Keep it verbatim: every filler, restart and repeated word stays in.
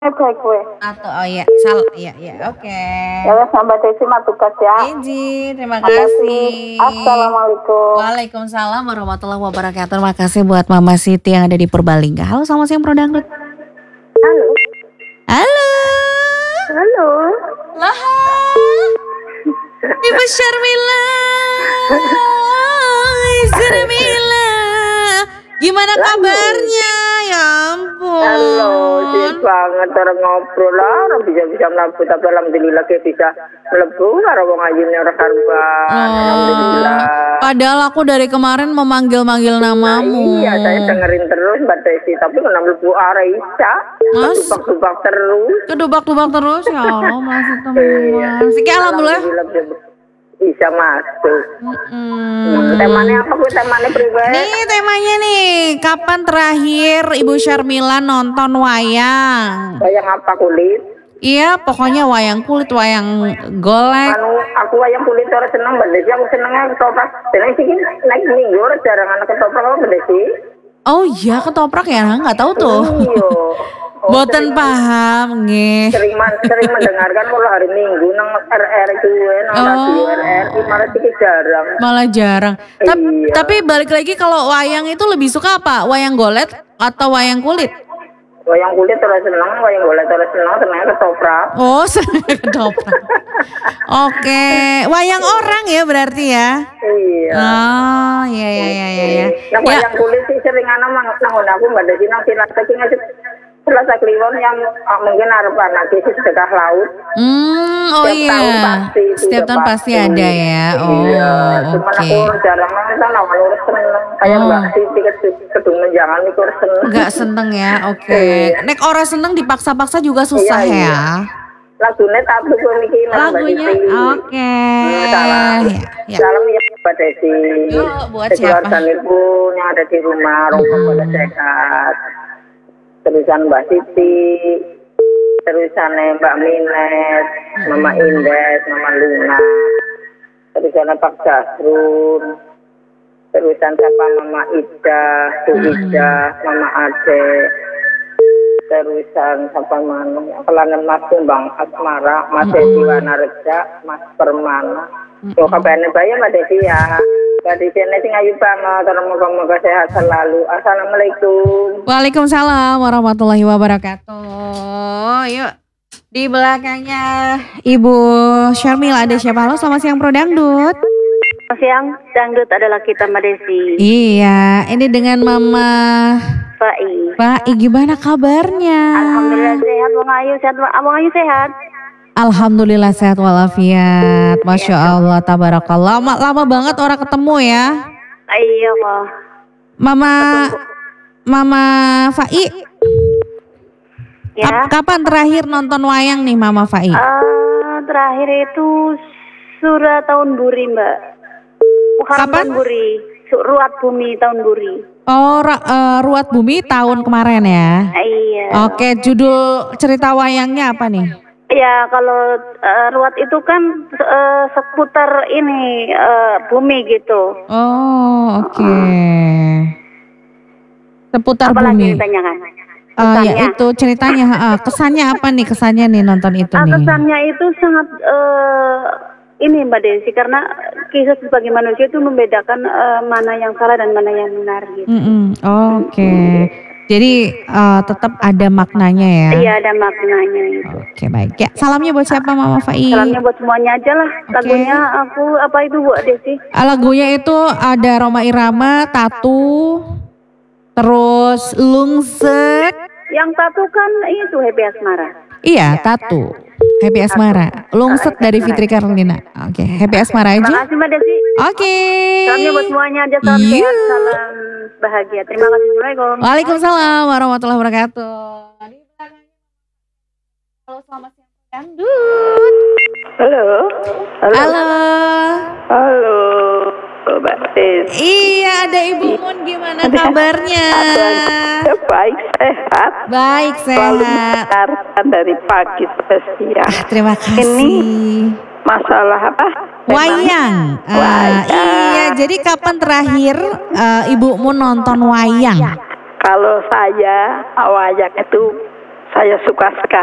Baik gue. Atau oh ya, sal iya iya oke. Ya wes sampai Desi mah tugas ya. Izin, terima Makasih. kasih. Assalamualaikum. Waalaikumsalam warahmatullahi wabarakatuh. Terima kasih buat Mama Siti yang ada di Purbalingga. Halo, selamat siang Pro Dangdut. Halo. Halo. Halo. Lah. Ibu Syarmila. Syarmila. Gimana kabarnya? Ya ampun. Halo, sih banget orang ngobrol lah, orang bisa-bisa melaku, tapi alhamdulillah kayak bisa melebu karo wong ayune ora karuan. Alhamdulillah. Padahal aku dari kemarin memanggil-manggil namamu. Nah, iya, saya dengerin terus Mbak Desi, tapi kena mlebu arah Isa. Mas, Dubak-dubak terus. kedubak-dubak terus ya Allah, masih teman. Siki alhamdulillah. Bisa masuk. Hmm. Temanya apa? Gue temanya pribadi. Nih temanya nih, kapan terakhir Ibu Syarmila nonton wayang? Wayang apa kulit? Iya, pokoknya wayang kulit, wayang golek. Anu, aku wayang kulit ora seneng Mbak Desi, aku senengnya ketoprak. Seneng sih naik minggu ora jarang anak ketoprak apa Mbak Desi? Oh iya, ketoprak ya, nggak tahu tuh. Iya. Oh, Boten paham nggih. Sering sering mendengarkan mulai hari Minggu nang R R gue nang Oh. radio R R I malah sih jarang. Malah jarang. Ta- Iya. Tapi balik lagi kalau wayang itu lebih suka apa? Wayang golet atau wayang kulit? Wayang kulit ora seneng, wayang golek ora seneng, senengnya ketoprak. Oh, ketoprak. Oke, wayang orang ya berarti ya? Iya. Oh, iya iya iya iya. iya. Nah, Ya, wayang kulit sih sering ana mang nang aku Mbak Desi nang silat iki ngasih Selasa Kliwon yang ah, mungkin arep anak sih sedekah laut. hmm, oh Setiap iya. tahun pasti itu Setiap udah tahun pasti ada ya. Oh, Iya, cuman oke. aku jarang nonton awal urus seneng. Kayak Oh. Mbak Siti kedung menjangan itu urus seneng. Enggak seneng ya, oke. Iya. Nek orang seneng dipaksa-paksa juga susah Iya, iya. ya. Lagunya tapi gue mikir Lagunya, oke. Salam. Ya, ya. Salam ya Mbak Desi. Yuk, buat Keluarga siapa? ibu yang ada di rumah, rumah pada sehat. Terusan Mbak Siti, terusannya Mbak Minet, Mama Indes, Mama Luna, terusannya Pak Jasrun, terusan siapa Mama Ida, Bu Ida, Mama Ade, terusan siapa mana, kelangan Mas Tumbang Asmara, Mas Desi Wanareja, Mas Permana. Yo kabarnya baik Mbak Desi ya. Mbak Desi ini sing ayu banget, moga-moga sehat selalu. Assalamualaikum. Waalaikumsalam warahmatullahi wabarakatuh. Yuk, di belakangnya Ibu Syarmila ada siapa? Halo, selamat siang Pro Dangdut. Siang, dangdut adalah kita Mbak Desi. Iya, ini dengan Mama Fai. Pak, gimana kabarnya? Alhamdulillah sehat, Bang Ayu sehat, Bang Ayu sehat. Alhamdulillah sehat walafiat. Masya Allah, tabarakallah. Lama, lama banget orang ketemu ya. Iya kok. Mama Mama Fai, Ya. kap- kapan terakhir nonton wayang nih Mama Fai? Ah, terakhir itu Surah Tahun Buri Mbak. Muharram Kapan? Tahun Buri. Su- Ruat Bumi Tahun Buri. Oh, ra- eh, Ruat Bumi tahun kemarin ya. Ah, iya. Oke, judul cerita wayangnya apa nih? Ya kalau eh, Ruat itu kan eh, seputar ini eh, bumi gitu. Oh, oke. Seputar Apalagi bumi. ditanyakan? Eh, ya Kesannya? itu ceritanya, ha, ha. Kesannya apa nih? Kesannya nih nonton itu Ah, nih. kesannya itu sangat eh, ini Mbak Desi karena kisah sebagai manusia itu membedakan eh, mana yang salah dan mana yang benar gitu. Mm-mm. Oke. Jadi eh, tetap ada maknanya ya. Iya ada maknanya itu. Oke, baik. Ya, salamnya buat siapa Mama Fai? Salamnya buat semuanya aja lah. Oke. Lagunya aku apa itu Bu Desi? Ah, lagunya itu ada Roma Irama, Tatu, terus Lungsek. Yang satu kan itu Happy Asmara. Iya, Tatu. Happy Asmara. Lungsek dari Fitri Karlina. Oke, Happy Asmara Terima aja. kasih Mbak Desi. Oke. Salamnya buat semuanya aja. Salam Iya. sehat, salam bahagia. Terima kasih. Assalamualaikum. Waalaikumsalam warahmatullahi wabarakatuh. Halo, selamat siang Dangdut. Halo. Halo. Halo. Mbak Desi. Iya, ada Ibu Mun, gimana kabarnya? Baik sehat. Baik, Selalu sehat. mendengarkan dari pagi sampai siang. Ah, terima kasih. Ini masalah apa? Wayang. Ah, Wayang. iya, jadi kapan terakhir eh, ibumu nonton wayang? Kalau saya wayang itu Saya suka sekali.